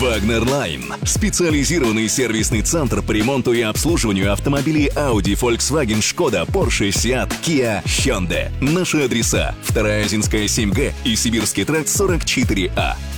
Wagner-Line – специализированный сервисный центр по ремонту и обслуживанию автомобилей Audi, Volkswagen, Skoda, Porsche, Seat, Kia, Hyundai. Наши адреса: 2-я Озинская 7Г и Сибирский тракт 44А.